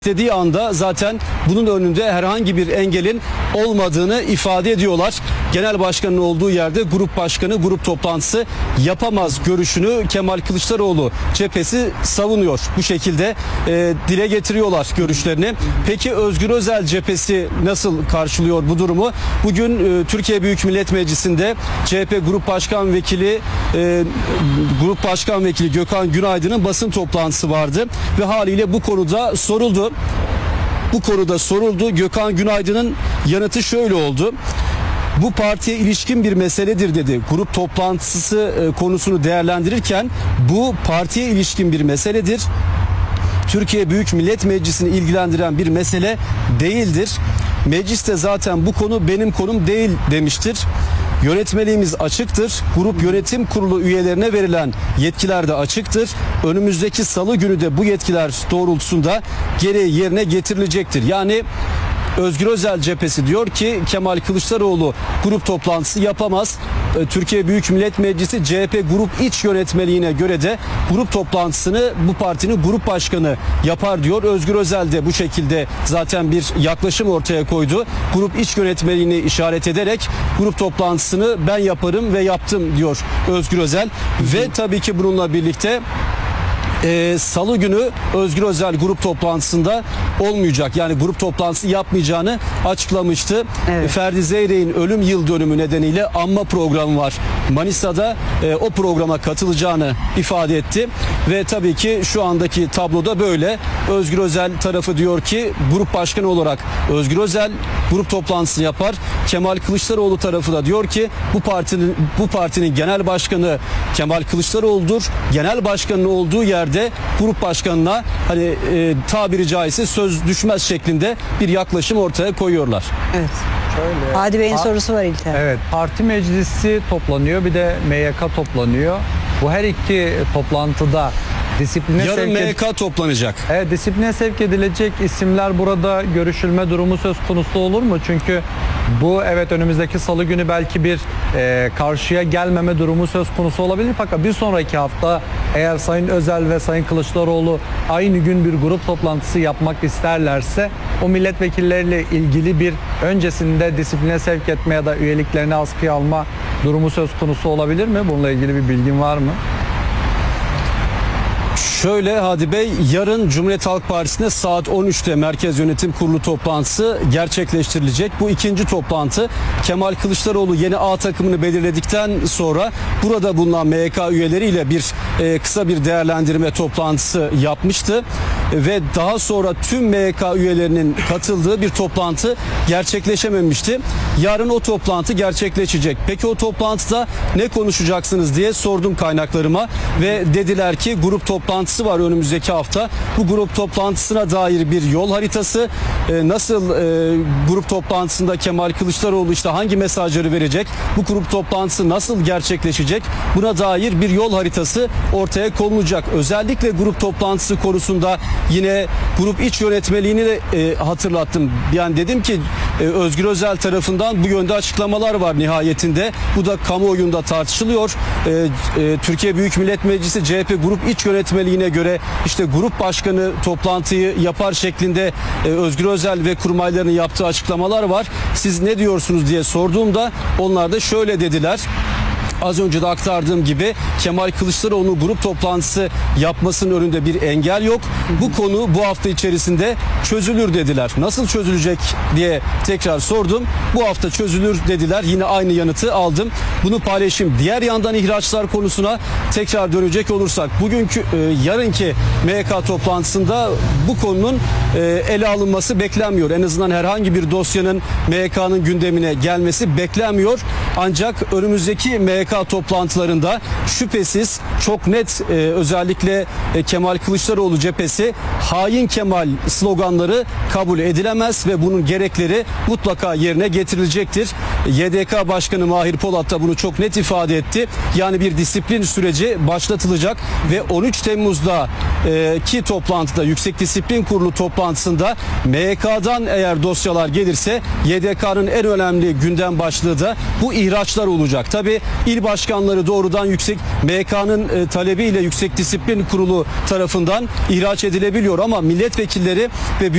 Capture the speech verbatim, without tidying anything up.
İstediği anda zaten bunun önünde herhangi bir engelin olmadığını ifade ediyorlar. Genel başkanın olduğu yerde grup başkanı grup toplantısı yapamaz görüşünü Kemal Kılıçdaroğlu cephesi savunuyor. Bu şekilde e, dile getiriyorlar görüşlerini. Peki Özgür Özel cephesi nasıl karşılıyor bu durumu? Bugün e, Türkiye Büyük Millet Meclisi'nde C H P Grup Başkan Vekili e, Grup Başkan Vekili Gökhan Günaydın'ın basın toplantısı vardı ve haliyle bu konuda soruldu. Bu konuda soruldu. Gökhan Günaydın'ın yanıtı şöyle oldu. Bu partiye ilişkin bir meseledir dedi. Grup toplantısı konusunu değerlendirirken bu partiye ilişkin bir meseledir. Türkiye Büyük Millet Meclisi'ni ilgilendiren bir mesele değildir. Mecliste zaten bu konu benim konum değil demiştir. Yönetmeliğimiz açıktır. Grup yönetim kurulu üyelerine verilen yetkiler de açıktır. Önümüzdeki salı günü de bu yetkiler doğrultusunda gereği yerine getirilecektir. Yani Özgür Özel cephesi diyor ki Kemal Kılıçdaroğlu grup toplantısı yapamaz. Türkiye Büyük Millet Meclisi C H P grup iç yönetmeliğine göre de grup toplantısını bu partinin grup başkanı yapar diyor. Özgür Özel de bu şekilde zaten bir yaklaşım ortaya koydu. Grup iç yönetmeliğini işaret ederek grup toplantısını ben yaparım ve yaptım diyor Özgür Özel. Ve tabii ki bununla birlikte Ee, Salı günü Özgür Özel grup toplantısında olmayacak. Yani grup toplantısı yapmayacağını açıklamıştı. Evet. Ferdi Zeyrek'in ölüm yıl dönümü nedeniyle anma programı var Manisa'da. E, o programa katılacağını ifade etti. Ve tabii ki şu andaki tabloda böyle. Özgür Özel tarafı diyor ki grup başkanı olarak Özgür Özel grup toplantısını yapar. Kemal Kılıçdaroğlu tarafı da diyor ki bu partinin bu partinin genel başkanı Kemal Kılıçdaroğlu'dur. Genel başkanının olduğu yerde de grup başkanına hani e, tabiri caizse söz düşmez şeklinde bir yaklaşım ortaya koyuyorlar. Evet. Şöyle, Hadi Bey'in par- sorusu var İlker. Evet, parti meclisi toplanıyor, bir de M Y K toplanıyor. Bu her iki toplantıda disipline yarın sevk M Y K toplanacak. Evet, disipline sevk edilecek isimler burada görüşülme durumu söz konusu olur mu? Çünkü bu evet önümüzdeki salı günü belki bir e, karşıya gelmeme durumu söz konusu olabilir. Fakat bir sonraki hafta eğer Sayın Özel ve Sayın Kılıçdaroğlu aynı gün bir grup toplantısı yapmak isterlerse o milletvekilleriyle ilgili bir öncesinde disipline sevk etme ya da üyeliklerini askıya alma durumu söz konusu olabilir mi? Bununla ilgili bir bilgin var mı? Şöyle Hadi Bey, yarın Cumhuriyet Halk Partisi'nde saat on üçte Merkez Yönetim Kurulu toplantısı gerçekleştirilecek. Bu ikinci toplantı Kemal Kılıçdaroğlu yeni A takımını belirledikten sonra burada bulunan M Y K üyeleriyle bir e, kısa bir değerlendirme toplantısı yapmıştı. Ve daha sonra tüm M Y K üyelerinin katıldığı bir toplantı gerçekleşememişti. Yarın o toplantı gerçekleşecek. Peki o toplantıda ne konuşacaksınız diye sordum kaynaklarıma ve dediler ki grup toplantısı var önümüzdeki hafta. Bu grup toplantısına dair bir yol haritası, e, nasıl e, grup toplantısında Kemal Kılıçdaroğlu işte hangi mesajları verecek, bu grup toplantısı nasıl gerçekleşecek, buna dair bir yol haritası ortaya konulacak. Özellikle grup toplantısı konusunda yine grup iç yönetmeliğini de e, hatırlattım. Yani dedim ki e, Özgür Özel tarafından bu yönde açıklamalar var nihayetinde. Bu da kamuoyunda tartışılıyor. E, e, Türkiye Büyük Millet Meclisi C H P grup iç yönetmeliğine göre işte grup başkanı toplantıyı yapar şeklinde e, Özgür Özel ve kurmaylarının yaptığı açıklamalar var. Siz ne diyorsunuz diye sorduğumda onlar da şöyle dediler. Az önce de aktardığım gibi Kemal Kılıçdaroğlu grup toplantısı yapmasının önünde bir engel yok. Bu konu bu hafta içerisinde çözülür dediler. Nasıl çözülecek diye tekrar sordum. Bu hafta çözülür dediler. Yine aynı yanıtı aldım. Bunu paylaşayım. Diğer yandan ihraçlar konusuna tekrar dönecek olursak bugünkü e, yarınki M Y K toplantısında bu konunun e, ele alınması beklenmiyor. En azından herhangi bir dosyanın M Y K'nın gündemine gelmesi beklenmiyor. Ancak önümüzdeki M Y K toplantılarında şüphesiz çok net e, özellikle e, Kemal Kılıçdaroğlu cephesi hain Kemal sloganları kabul edilemez ve bunun gerekleri mutlaka yerine getirilecektir. Y D K Başkanı Mahir Polat da bunu çok net ifade etti. Yani bir disiplin süreci başlatılacak ve on üç Temmuz'da e, ki toplantıda Yüksek Disiplin Kurulu toplantısında M Y K'dan eğer dosyalar gelirse Y D K'nın en önemli gündem başlığı da bu ihraçlar olacak. Tabii il başkanları doğrudan yüksek M Y K'nın e, talebiyle Yüksek Disiplin Kurulu tarafından ihraç edilebiliyor ama milletvekilleri ve